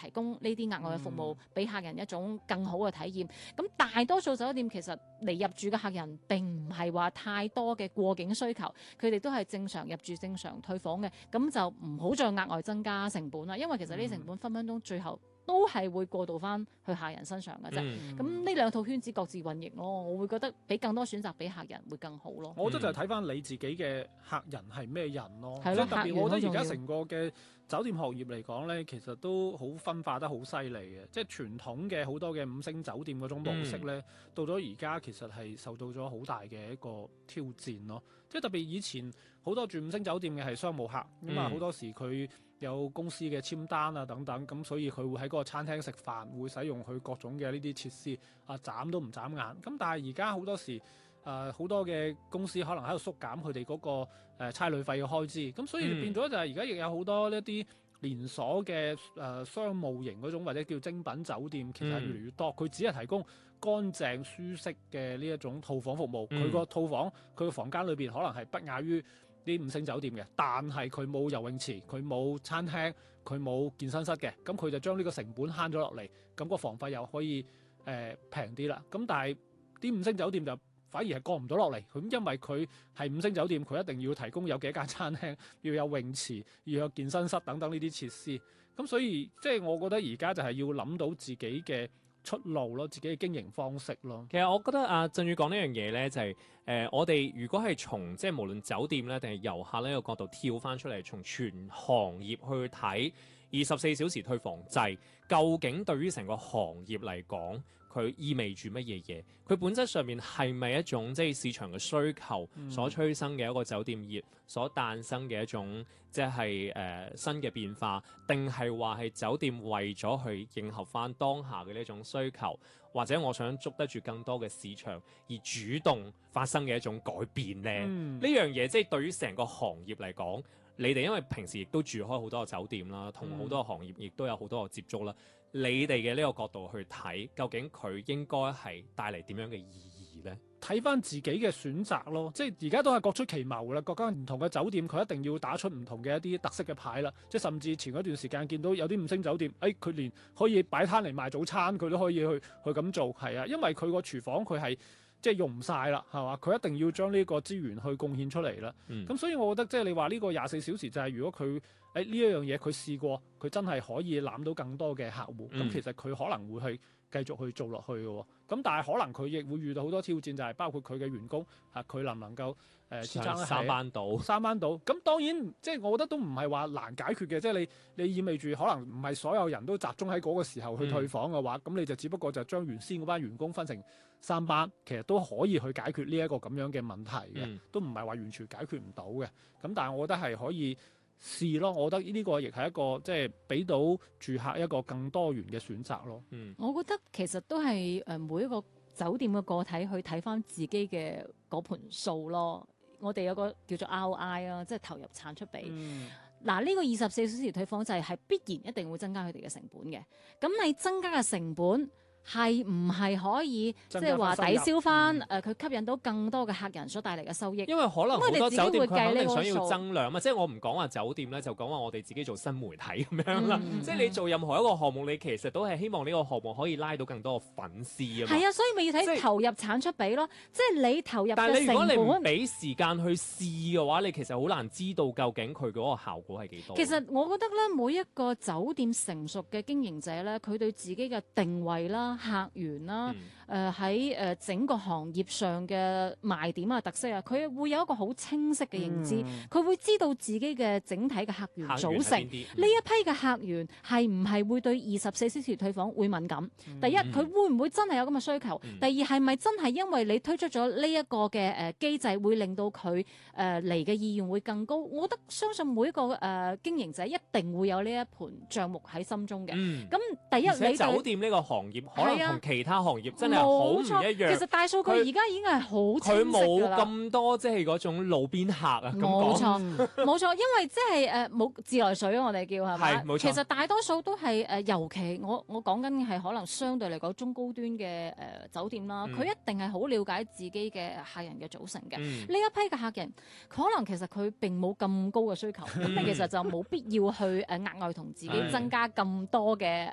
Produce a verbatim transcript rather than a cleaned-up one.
提供呢啲額外嘅服務，俾、嗯、客人一種更好嘅體驗。咁大多數酒店其實嚟入住嘅客人並唔係話太多嘅過境需求，佢哋都係正常入住、正常退房嘅，咁就唔好再額外增加成本啦。因為其實呢啲成本分分鐘最後都係會過渡翻去客人身上嘅啫。咁呢、嗯、兩套圈子各自運營咯，我會覺得俾更多選擇俾客人會更好咯。 我覺得就係睇翻你自己嘅客人係咩人咯，即係、 嗯、 特別我覺得而家成個嘅酒店行業嚟講咧，其實都好分化得好犀利嘅。即係傳統嘅好多嘅五星酒店嗰種模式咧，嗯、到咗而家其實係受到咗好大嘅一個挑戰咯。即係特別以前好多住五星酒店嘅係商務客，咁啊好多時佢有公司嘅簽單啊等等，咁所以佢會喺嗰個餐廳食飯，會使用佢各種嘅呢啲設施，啊眨都唔眨眼。咁但係而家好多時，誒、呃、好多嘅公司可能喺度縮減佢哋嗰個誒、呃、差旅費嘅開支，咁所以變咗就係而家亦有好多呢啲連鎖嘅誒、呃、商務型嗰種或者叫精品酒店，其實係越嚟越多。佢、嗯、只係提供乾淨舒適嘅呢一種套房服務，佢個、嗯、套房佢個房間裏邊可能係不亞於啲五星酒店嘅，但係佢冇游泳池，佢冇餐廳，佢冇健身室嘅，咁佢就將呢個成本慳咗落嚟，咁個房費又可以誒平啲啦。咁但係啲五星酒店就反而係降唔到落嚟，咁因為佢係五星酒店，佢一定要提供有幾間餐廳，要有泳池，要有健身室等等呢啲設施。咁所以即係我覺得而家就係要諗到自己嘅出路咯，自己嘅經營方式咯。 其實我覺得阿振宇講呢樣嘢咧，就係、是、誒、呃、我哋如果係從即係無論酒店咧定係遊客呢個角度跳翻出嚟，從全行業去睇二十四小時退房制，究竟對於成個行業嚟講，佢意味住乜嘢嘢？佢本質上面係咪一種即係市場嘅需求所催生嘅一個酒店業所誕生嘅一種即係誒、呃、新嘅變化，定係話係酒店為咗去迎合翻當下嘅呢種需求，或者我想捉得住更多嘅市場而主動發生嘅一種改變呢？呢、嗯、樣嘢即係對於成個行業嚟講，你哋因為平時亦都住開好多個酒店啦，同好多個行業亦都有好多個接觸啦。嗯、你哋嘅呢個角度去睇，究竟佢應該係帶嚟點樣嘅意義呢？ 睇翻自己嘅選擇咯，即係而家都係各出奇謀啦。各間唔同嘅酒店，佢一定要打出唔同嘅一啲特色嘅牌啦。即係甚至前嗰段時間見到有啲五星酒店，誒、哎、佢連可以擺攤嚟賣早餐，佢都可以去去咁做，係啊，因為佢個廚房佢係即係用唔晒啦，係嘛？佢一定要將呢個資源去貢獻出嚟啦。咁、嗯、所以我覺得即係你話呢個廿四小時就係如果佢誒呢一樣嘢佢試過，佢真係可以攬到更多嘅客戶，咁、嗯、其實佢可能會去繼續去做落去嘅。咁但係可能佢亦會遇到好多挑戰，就係、是、包括佢嘅員工啊，佢能唔能夠誒支撐三班倒三班倒？咁當然即係我覺得都唔係話難解決嘅，即係你你意味住可能唔係所有人都集中喺嗰個時候去退房嘅話，咁、嗯、你就只不過就將原先嗰班員工分成三班，其實都可以去解決呢一個咁樣嘅問題嘅，嗯、都唔係話完全解決唔到嘅。咁但係我覺得係可以試咯，我覺得呢個亦係一個即係俾到住客一個更多元嘅選擇咯。 嗯，我覺得其實都係誒每一個酒店嘅個體去睇翻自己嘅嗰盤數咯。我哋有個叫做 R O I 啊，即係投入產出比。嗱、嗯，呢、這個二十四小時退房制係必然一定會增加佢哋嘅成本嘅。咁你增加嘅成本係唔係可以即係話抵消翻誒佢吸引到更多嘅客人所帶嚟嘅收益？ 因為可能好多酒店佢肯定想要增量嘛，即係我唔講話酒店咧，就講話我哋自己做新媒體咁樣啦。嗯、即係你做任何一個項目，你其實都係希望呢個項目可以拉到更多嘅粉絲啊嘛。 係啊，所以咪要睇投入產出比咯。即係你投入嘅成本。但係你如果你唔俾時間去試嘅話，你其實好難知道究竟佢嗰個效果係幾多。 其實我覺得咧，每一個酒店成熟嘅經營者咧，佢對自己嘅定位啦、客源啦，誒喺誒整個行業上嘅賣點啊、特色啊，佢會有一個好清晰嘅認知，佢、嗯、會知道自己嘅整體嘅客源組成，呢一批嘅客源係唔係會對二十四小時退房會敏感？嗯、第一，佢會唔會真係有咁嘅需求？嗯、第二，係咪真係因為你推出咗呢一個嘅誒機制，會令到佢誒嚟嘅意願會更高？我覺得相信每一個誒、呃、經營者一定會有呢一盤帳目喺心中嘅。咁、嗯、第一，你酒店呢個行業可能同其他行業真係好唔一樣。 其實大數據而家已經係好清晰㗎啦。佢冇咁多即係嗰種路邊客啊。 冇錯，冇錯，因為即係誒冇自來水啊，我哋叫係咪？ 係冇錯。 其實大多數都係誒、呃，尤其我我講緊係可能相對嚟講中高端嘅誒、呃、酒店啦，佢、嗯、一定係好了解自己嘅客人嘅組成嘅。呢、嗯、一批嘅客人，可能其實佢並冇咁高嘅需求，咁、嗯、其實就冇必要去誒額外同自己增加咁多嘅